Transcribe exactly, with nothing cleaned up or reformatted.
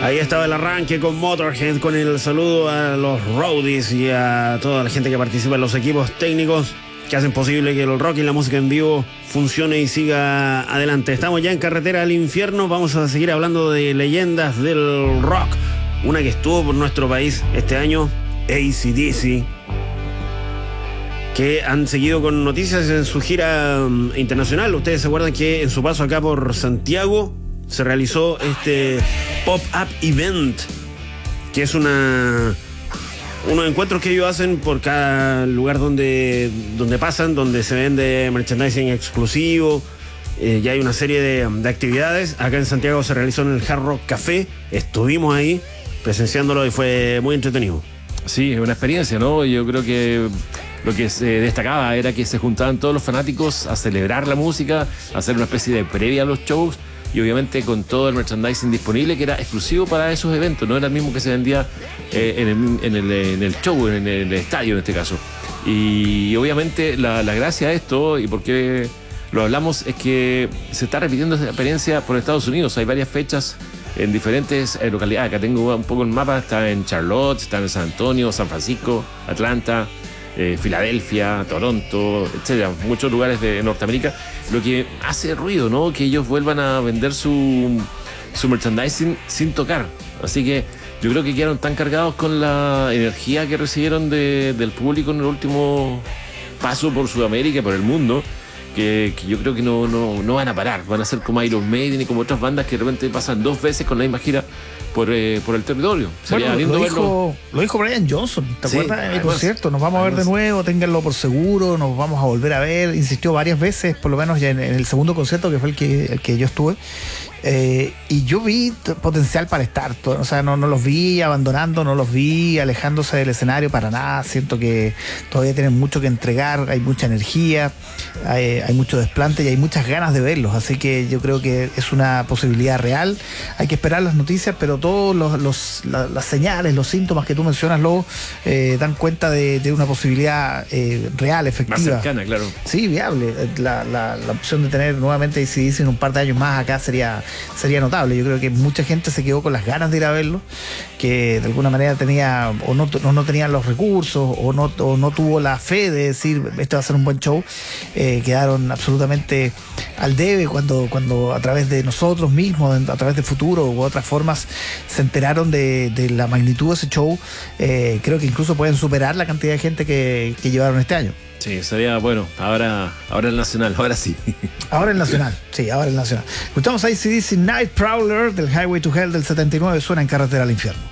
Ahí estaba el arranque con Motorhead, con el saludo a los roadies y a toda la gente que participa en los equipos técnicos que hacen posible que el rock y la música en vivo funcione y siga adelante. Estamos ya en carretera al infierno. Vamos a seguir hablando de leyendas del rock. Una que estuvo por nuestro país este año, A C D C, que han seguido con noticias en su gira um, internacional. Ustedes se acuerdan que en su paso acá por Santiago se realizó este pop-up event, que es una unos encuentros que ellos hacen por cada lugar donde, donde pasan, donde se vende merchandising exclusivo. Eh, ya hay una serie de, de actividades. Acá en Santiago se realizó en el Hard Rock Café. Estuvimos ahí presenciándolo y fue muy entretenido. Sí, es una experiencia, ¿no? Yo creo que lo que se destacaba era que se juntaban todos los fanáticos a celebrar la música, a hacer una especie de previa a los shows, y obviamente con todo el merchandising disponible que era exclusivo para esos eventos, no era el mismo que se vendía eh, en, el, en, el, en el show, en el estadio en este caso. Y obviamente la, la gracia de esto, y por qué lo hablamos, es que se está repitiendo esa experiencia por Estados Unidos. Hay varias fechas en diferentes eh, localidades. Acá tengo un poco el mapa, está en Charlotte, está en San Antonio, San Francisco, Atlanta, Eh, Filadelfia, Toronto, etcétera, muchos lugares de Norteamérica, lo que hace ruido, ¿no? Que ellos vuelvan a vender su, su merchandising sin tocar. Así que yo creo que quedaron tan cargados con la energía que recibieron de, del público en el último paso por Sudamérica y por el mundo, que, que yo creo que no, no, no van a parar. Van a ser como Iron Maiden y como otras bandas que de repente pasan dos veces con la misma gira por, eh, por el territorio. Sería bueno, lindo lo, verlo. dijo, lo dijo Brian Johnson, ¿te sí, acuerdas? En el además, concierto, nos vamos a ver de nuevo, ténganlo por seguro, nos vamos a volver a ver. Insistió varias veces, por lo menos ya en, en el segundo concierto, que fue el que, el que yo estuve. Eh, y yo vi t- potencial para estar, to- o sea, no, no los vi abandonando, no los vi alejándose del escenario para nada. Siento que todavía tienen mucho que entregar, hay mucha energía, hay, hay mucho desplante y hay muchas ganas de verlos, así que yo creo que es una posibilidad real. Hay que esperar las noticias, pero todos los, los, la, las señales, los síntomas que tú mencionas, Lobo, eh, dan cuenta de, de una posibilidad eh, real, efectiva. Más cercana, claro. Sí, viable. La, la, la opción de tener nuevamente A C D C en un par de años más acá sería, sería notable. Yo creo que mucha gente se quedó con las ganas de ir a verlo, que de alguna manera tenía o no, no, no tenían los recursos o no, o no tuvo la fe de decir este va a ser un buen show. Eh, quedaron absolutamente al debe cuando, cuando a través de nosotros mismos, a través de Futuro u otras formas, se enteraron de, de la magnitud de ese show. Eh, creo que incluso pueden superar la cantidad de gente que, que llevaron este año. Sí, sería bueno. Ahora, ahora el Nacional, ahora sí. Ahora el Nacional, sí, ahora el Nacional. Escuchamos a A C D C Night Prowler del Highway to Hell del setenta y nueve, suena en Carretera al Infierno.